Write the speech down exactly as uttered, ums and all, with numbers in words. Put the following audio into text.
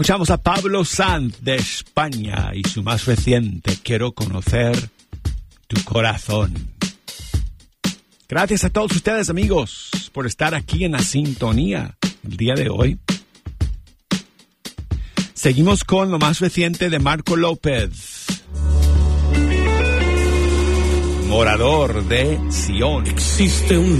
Escuchamos a Pablo Sanz de España y su más reciente, Quiero conocer tu corazón. Gracias a todos ustedes, amigos, por estar aquí en la sintonía el día de hoy. Seguimos con lo más reciente de Marco López, Morador de Sion. Existe un